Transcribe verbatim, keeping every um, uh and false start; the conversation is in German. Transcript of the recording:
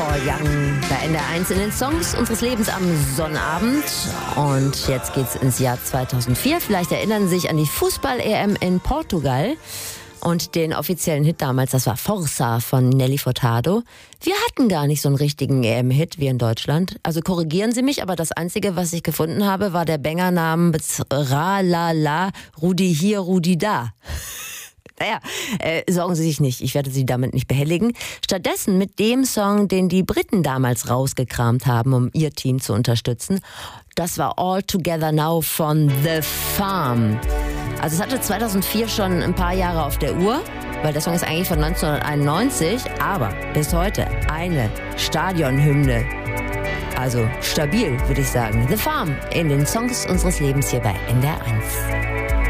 Paul Young bei N D R eins in den Songs unseres Lebens am Sonnabend. Und jetzt geht's ins Jahr zweitausendvier. Vielleicht erinnern Sie sich an die Fußball-E M in Portugal und den offiziellen Hit damals, das war Força von Nelly Furtado. Wir hatten gar nicht so einen richtigen E M-Hit wie in Deutschland. Also korrigieren Sie mich, aber das Einzige, was ich gefunden habe, war der Banger namens Ra La La, Rudi hier, Rudi da. Naja, äh, sorgen Sie sich nicht, ich werde Sie damit nicht behelligen. Stattdessen mit dem Song, den die Briten damals rausgekramt haben, um ihr Team zu unterstützen. Das war All Together Now von The Farm. Also es hatte zweitausendvier schon ein paar Jahre auf der Uhr, weil der Song ist eigentlich von neunzehnhunderteinundneunzig, aber bis heute eine Stadionhymne. Also stabil, würde ich sagen. The Farm in den Songs unseres Lebens hier bei N D R eins.